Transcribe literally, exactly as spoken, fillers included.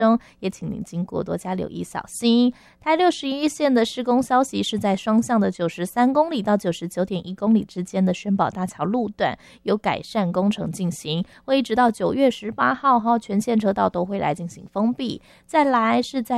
生，也请您经过多加留意小心。台六十一线的施工消息是在双向的九十三公里到九十九点一公里之间的宣宝大桥路段有改善工程进行，会一直到九月十八号哈，全线车道都会来进行封闭。再来是在